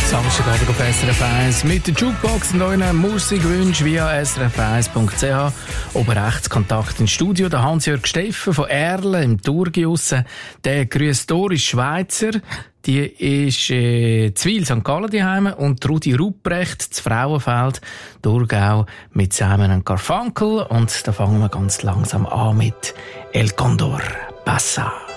Samstagabend auf SRF 1 mit der Jukebox und euren Musikwünschen via srf1.ch. Oben rechts Kontakt ins Studio. Der Hans-Jörg Steffen von Erlen im Thurgau. Der grüß Doris Schweizer. Die ist Zwil St. Gallen daheim und Rudi Rupprecht zu Frauenfeld, Thurgau mit Simon & Garfunkel. Und da fangen wir ganz langsam an mit El Condor Pasa.